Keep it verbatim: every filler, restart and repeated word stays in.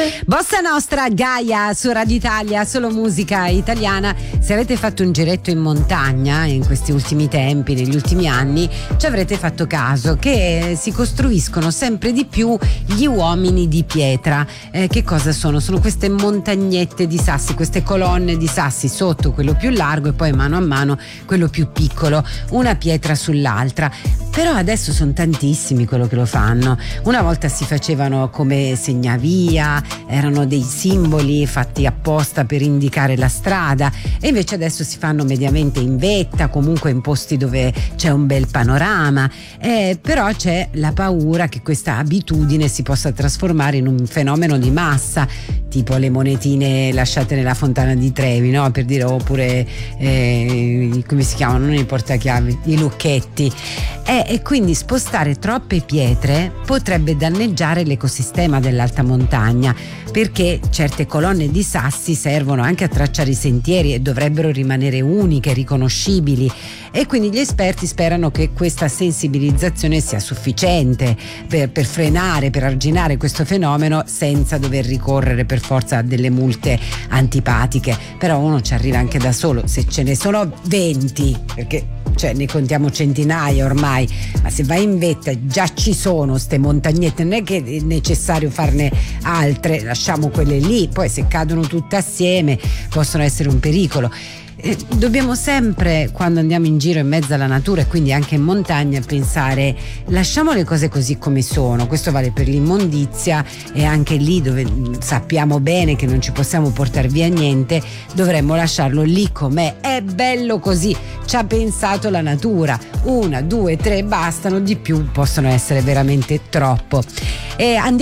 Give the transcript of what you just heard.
Bossa Nostra, Gaia su Radio Italia, solo musica italiana. Se avete fatto un giretto in montagna in questi ultimi tempi, negli ultimi anni, ci avrete fatto caso che si costruiscono sempre di più gli uomini di pietra. Eh, che cosa sono? Sono queste montagnette di sassi, queste colonne di sassi sotto quello più largo e poi mano a mano quello più piccolo, una pietra sull'altra. Però adesso sono tantissimi quello che lo fanno. Una volta si facevano come segnavia, erano dei simboli fatti apposta per indicare la strada, e invece adesso si fanno mediamente in vetta, comunque in posti dove c'è un bel panorama. Eh, però c'è la paura che questa abitudine si possa trasformare in un fenomeno di massa, tipo le monetine lasciate nella fontana di Trevi, no? Per dire, oppure eh, come si chiamano? Non i portachiavi, i lucchetti. Eh, e quindi spostare troppe pietre potrebbe danneggiare l'ecosistema dell'alta montagna, perché certe colonne di sassi servono anche a tracciare i sentieri e dovrebbero rimanere uniche, riconoscibili, e quindi gli esperti sperano che questa sensibilizzazione sia sufficiente per, per frenare, per arginare questo fenomeno senza dover ricorrere per forza a delle multe antipatiche. Però uno ci arriva anche da solo, se ce ne sono venti, perché cioè ne contiamo centinaia ormai, ma se vai in vetta già ci sono ste montagnette, non è che è necessario farne altre, lasciamo quelle lì, poi se cadono tutte assieme possono essere un pericolo. Eh, dobbiamo sempre, quando andiamo in giro in mezzo alla natura e quindi anche in montagna, pensare: lasciamo le cose così come sono. Questo vale per l'immondizia, e anche lì dove sappiamo bene che non ci possiamo portare via niente, dovremmo lasciarlo lì com'è. È bello così, ci ha pensato la natura. Una, due, tre bastano, di più possono essere veramente troppo. E andiamo